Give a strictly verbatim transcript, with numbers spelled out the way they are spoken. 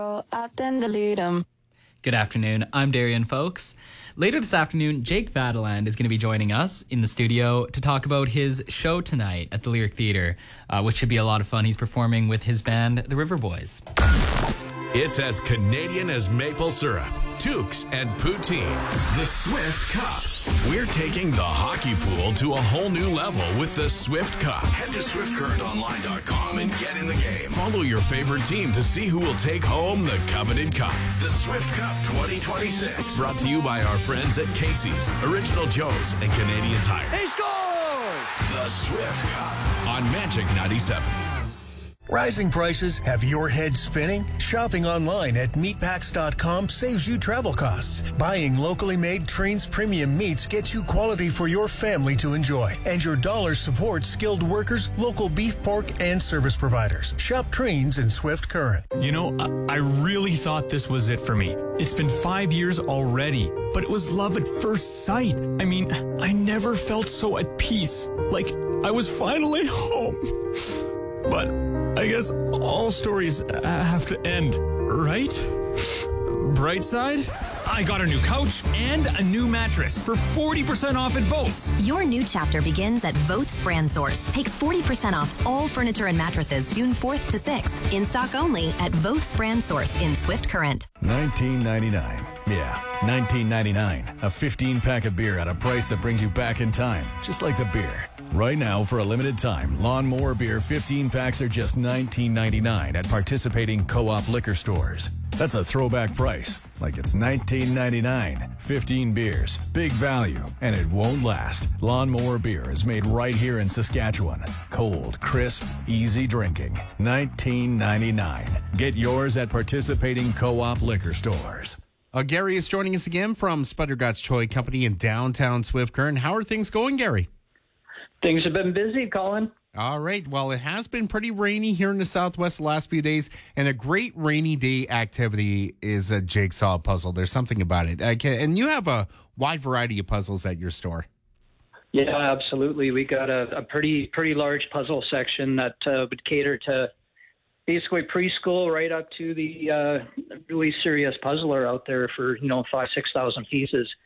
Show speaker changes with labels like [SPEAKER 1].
[SPEAKER 1] I then delete them.
[SPEAKER 2] Good afternoon, I'm Darian Folks. Later this afternoon, Jake Vadaland is going to be joining us in the studio to talk about his show tonight at the Lyric Theatre, uh, which should be a lot of fun. He's performing with his band, the River Boys.
[SPEAKER 3] It's as Canadian as maple syrup, toques, and poutine. The Swift Cup. We're taking the hockey pool to a whole new level with the Swift Cup. Head to swift current online dot com and get in the game. Follow your favorite team to see who will take home the coveted cup. The Swift Cup twenty twenty-six. Brought to you by our friends at Casey's, Original Joe's, and Canadian Tire.
[SPEAKER 4] He scores!
[SPEAKER 3] The Swift Cup on Magic ninety-seven.
[SPEAKER 5] Rising prices have your head spinning? Shopping online at meatpacks dot com saves you travel costs. Buying locally made Trains premium meats gets you quality for your family to enjoy. And your dollar supports skilled workers, local beef, pork, and service providers. Shop Trains in Swift Current.
[SPEAKER 6] You know, I, I really thought this was it for me. It's been five years already, but it was love at first sight. I mean, I never felt so at peace, like I was finally home. But I guess all stories have to end, right? Bright side? I got a new couch and a new mattress for forty percent off at Votes.
[SPEAKER 7] Your new chapter begins at Votes Brand Source. Take forty percent off all furniture and mattresses June fourth to sixth. In stock only at Votes Brand Source in Swift Current.
[SPEAKER 8] nineteen ninety-nine. Yeah, nineteen ninety-nine. A fifteen pack of beer at a price that brings you back in time, just like the beer. Right now, for a limited time, Lawnmower Beer fifteen packs are just nineteen ninety-nine at participating Co-op liquor stores. That's a throwback price, like it's nineteen ninety-nine. fifteen beers, big value, and it won't last. Lawnmower Beer is made right here in Saskatchewan. Cold, crisp, easy drinking. nineteen ninety-nine. Get yours at participating Co-op liquor stores.
[SPEAKER 9] Uh, Gary is joining us again from Spudderguts Toy Company in downtown Swift Current. How are things going, Gary?
[SPEAKER 10] Things have been busy, Colin.
[SPEAKER 9] All right. Well, it has been pretty rainy here in the Southwest the last few days, and a great rainy day activity is a jigsaw puzzle. There's something about it. I can, and you have a wide variety of puzzles at your store.
[SPEAKER 10] Yeah, absolutely. We got a, a pretty pretty large puzzle section that uh, would cater to basically preschool right up to the uh, really serious puzzler out there for, you know, five, six thousand pieces.